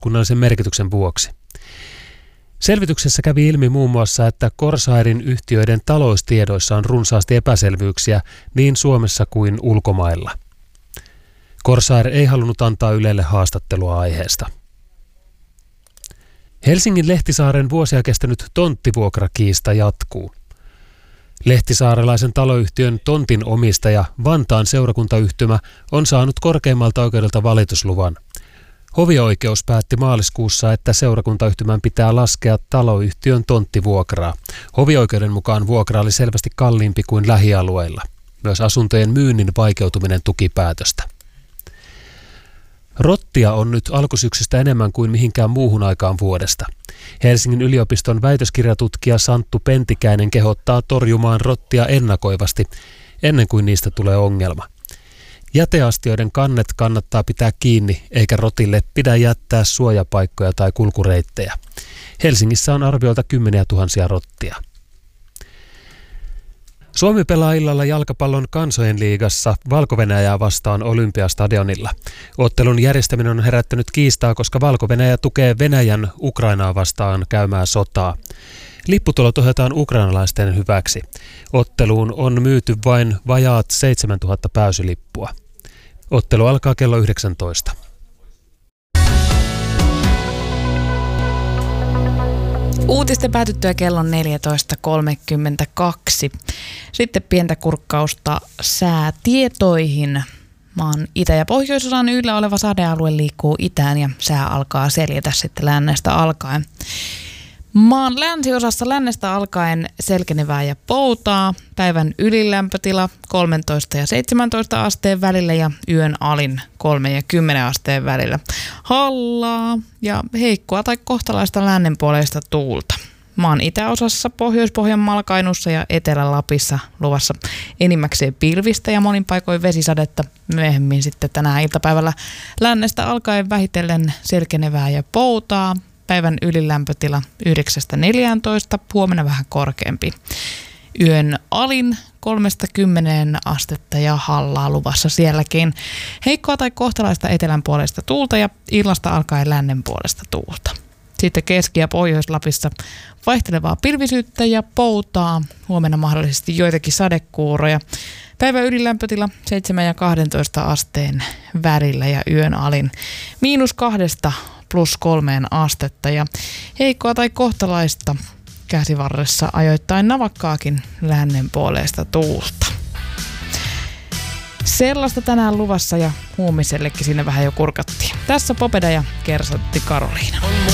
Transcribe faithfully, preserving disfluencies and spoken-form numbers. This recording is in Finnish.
kunnallisen merkityksen vuoksi. Selvityksessä kävi ilmi muun muassa, että Corsairin yhtiöiden taloustiedoissa on runsaasti epäselvyyksiä niin Suomessa kuin ulkomailla. Corsair ei halunnut antaa Ylelle haastattelua aiheesta. Helsingin Lehtisaaren vuosia kestänyt tonttivuokrakiista jatkuu. Lehtisaarelaisen taloyhtiön tontin omistaja Vantaan seurakuntayhtymä on saanut korkeimmalta oikeudelta valitusluvan. Hovioikeus päätti maaliskuussa, että seurakuntayhtymän pitää laskea taloyhtiön tonttivuokraa. Hovioikeuden mukaan vuokra oli selvästi kalliimpi kuin lähialueilla. Myös asuntojen myynnin vaikeutuminen tuki päätöstä. Rottia on nyt alkusyksystä enemmän kuin mihinkään muuhun aikaan vuodesta. Helsingin yliopiston väitöskirjatutkija Santtu Pentikäinen kehottaa torjumaan rottia ennakoivasti, ennen kuin niistä tulee ongelma. Jäteastioiden kannet kannattaa pitää kiinni, eikä rotille pidä jättää suojapaikkoja tai kulkureittejä. Helsingissä on arviolta kymmeniä tuhansia rottia. Suomi pelaa illalla jalkapallon kansojen liigassa Valko-Venäjää vastaan Olympiastadionilla. Ottelun järjestäminen on herättänyt kiistaa, koska Valko-Venäjä tukee Venäjän Ukrainaa vastaan käymää sotaa. Lipputulot ohjataan ukrainalaisten hyväksi. Otteluun on myyty vain vajaat seitsemäntuhatta pääsylippua. Ottelu alkaa kello yhdeksäntoista. Uutisten päätyttyä kello neljätoista kolmekymmentäkaksi. Sitten pientä kurkkausta säätietoihin. Maan itä- ja pohjoisosan yllä oleva sadealue liikkuu itään ja sää alkaa seljetä sitten lännestä alkaen. Maan länsiosassa lännestä alkaen selkenevää ja poutaa, päivän ylilämpötila kolmetoista ja seitsemäntoista asteen välillä ja yön alin kolme ja kymmenen asteen välillä. Hallaa ja heikkoa tai kohtalaista lännenpuoleista tuulta. Maan itäosassa, Pohjois-Pohjanmaalla, Kainuussa ja Etelä-Lapissa luvassa enimmäkseen pilvistä ja monin paikoin vesisadetta. Myöhemmin sitten tänään iltapäivällä lännestä alkaen vähitellen selkenevää ja poutaa. Päivän ylilämpötila yhdeksästä neljääntoista, huomenna vähän korkeampi. Yön alin kolmesta kymmeneen astetta ja hallaa luvassa sielläkin. Heikkoa tai kohtalaista etelän puolesta tuulta ja illasta alkaen lännen puolesta tuulta. Sitten Keski- ja Pohjois-Lapissa vaihtelevaa pilvisyyttä ja poutaa. Huomenna mahdollisesti joitakin sadekuuroja. Päivän ylilämpötila seitsemän ja kahdentoista asteen välillä ja yön alin miinus kahdesta plus kolmeen astetta ja heikkoa tai kohtalaista käsivarressa ajoittain navakkaakin lännen puoleista tuulta. Sellaista tänään luvassa ja huomisellekin sinne vähän jo kurkattiin. Tässä Popeda ja Kersantti Karoliina.